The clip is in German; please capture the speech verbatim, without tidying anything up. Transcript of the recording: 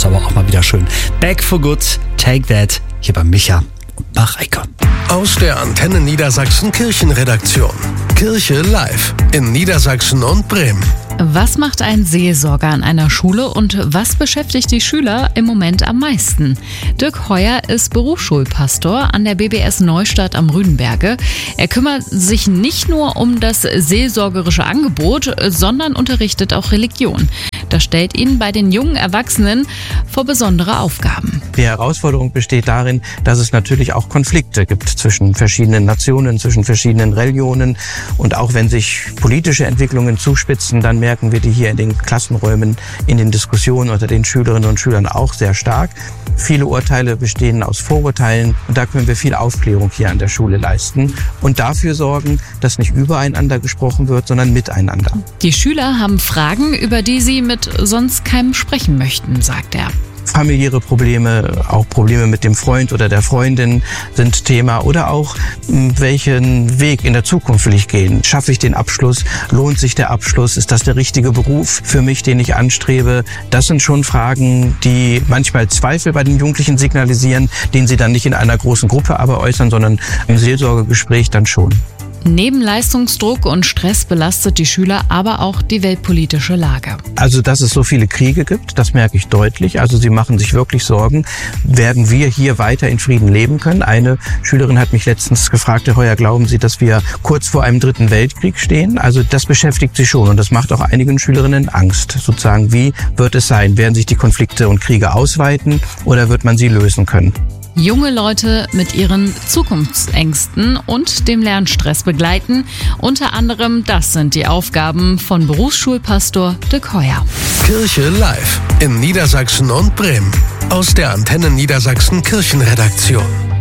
ist aber auch mal wieder schön. Back for Good, Take That, hier bei Micha und Mareike. Aus der Antenne Niedersachsen Kirchenredaktion. Kirche live in Niedersachsen und Bremen. Was macht ein Seelsorger an einer Schule und was beschäftigt die Schüler im Moment am meisten? Dirk Heuer ist Berufsschulpastor an der B B S Neustadt am Rüdenberge. Er kümmert sich nicht nur um das seelsorgerische Angebot, sondern unterrichtet auch Religion. Das stellt ihn bei den jungen Erwachsenen vor besondere Aufgaben. Die Herausforderung besteht darin, dass es natürlich auch Konflikte gibt zwischen verschiedenen Nationen, zwischen verschiedenen Religionen. Und auch wenn sich politische Entwicklungen zuspitzen, dann merken wir die hier in den Klassenräumen, in den Diskussionen unter den Schülerinnen und Schülern auch sehr stark. Viele Urteile bestehen aus Vorurteilen und da können wir viel Aufklärung hier an der Schule leisten und dafür sorgen, dass nicht übereinander gesprochen wird, sondern miteinander. Die Schüler haben Fragen, über die sie mit sonst keinem sprechen möchten, sagt er. Familiäre Probleme, auch Probleme mit dem Freund oder der Freundin sind Thema oder auch, welchen Weg in der Zukunft will ich gehen? Schaffe ich den Abschluss? Lohnt sich der Abschluss? Ist das der richtige Beruf für mich, den ich anstrebe? Das sind schon Fragen, die manchmal Zweifel bei den Jugendlichen signalisieren, den sie dann nicht in einer großen Gruppe aber äußern, sondern im Seelsorgegespräch dann schon. Neben Leistungsdruck und Stress belastet die Schüler aber auch die weltpolitische Lage. Also, dass es so viele Kriege gibt, das merke ich deutlich. Also, sie machen sich wirklich Sorgen. Werden wir hier weiter in Frieden leben können? Eine Schülerin hat mich letztens gefragt, Herr Heuer, glauben Sie, dass wir kurz vor einem dritten Weltkrieg stehen? Also, das beschäftigt sie schon und das macht auch einigen Schülerinnen Angst. Sozusagen, wie wird es sein? Werden sich die Konflikte und Kriege ausweiten oder wird man sie lösen können? Junge Leute mit ihren Zukunftsängsten und dem Lernstress begleiten. Unter anderem das sind die Aufgaben von Berufsschulpastor Dirk Heuer. Kirche live in Niedersachsen und Bremen. Aus der Antenne Niedersachsen Kirchenredaktion.